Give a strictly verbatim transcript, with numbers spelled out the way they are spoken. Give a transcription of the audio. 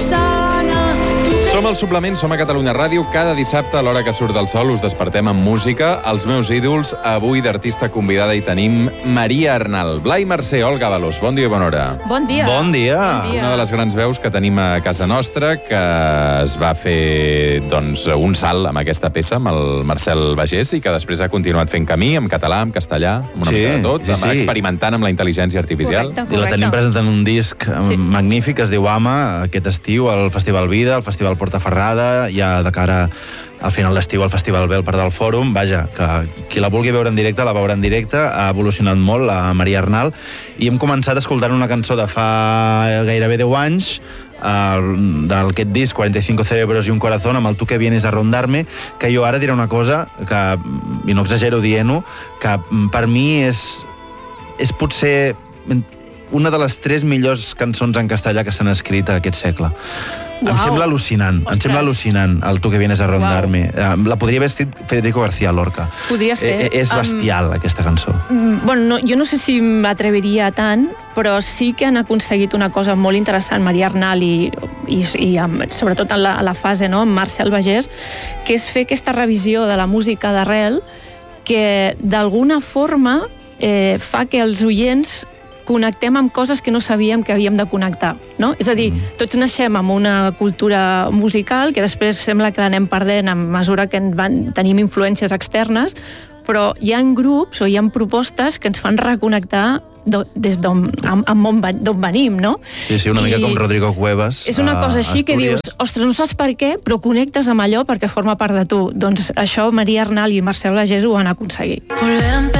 sana. Som al Suplement, som a Catalunya Ràdio. Cada dissabte, a l'hora que surt del sol, us despertem amb música. Els meus ídols, avui d'artista convidada hi tenim Maria Arnal. Blai Mercè, Olga Balos, bon dia i bona hora. Bon dia. Bon dia. Bon dia. Una de les grans veus que tenim a casa nostra, que es va fer doncs, un salt amb aquesta peça, amb el Marcel Bagés, i que després ha continuat fent camí en català, en castellà, amb una Sí, mica de tot, sí, sí. experimentant amb la intel·ligència artificial. Correcte, I la correcte. tenim presentant un disc Sí. magnífic que es diu Ama, aquest estiu, al Festival Vida, al Festival Portaferrada, ja de cara al final d'estiu al Festival Bel per del Fòrum. Vaja, que qui la vulgui veure en directe, la veurà en directe. Ha evolucionat molt, la Maria Arnal. I hem començat escoltant una cançó de fa gairebé deu anys, Uh, d'aquest disc, cuarenta y cinco cerebros y un corazón, amb el Tu que vienes a rondarme, que jo ara diré una cosa, que, i no exagero dient-ho, que per mi és, és potser una de les tres millors cançons en castellà que s'han escrit aquest segle. Em Uau. sembla al·lucinant, em Ostres. sembla al·lucinant el Tu que vienes a rondarme. Uh, la podria haver escrit Federico García Lorca. Podria ser. Eh, eh, és bestial, um, aquesta cançó. Mm, Bueno, no, jo no sé si m'atreviria a tant, però sí que han aconseguit una cosa molt interessant, Maria Arnal i, i, i amb, sobretot en la, a la fase, no?, amb Marcel Bagés, que és fer aquesta revisió de la música d'arrel que d'alguna forma eh, fa que els oients connectem amb coses que no sabíem que havíem de connectar, no? És a dir, tots naixem amb una cultura musical que després sembla que l'anem perdent a mesura que en van, tenim influències externes, però hi ha grups o hi ha propostes que ens fan reconnectar do, des d'on amb, amb on, d'on venim, no? Sí, sí, una I mica com Rodrigo Cuevas. És una cosa així que dius, ostres, no saps per què, però connectes amb allò perquè forma part de tu. Doncs això Maria Arnal i Marcel Bagés ho han aconseguit. Volver a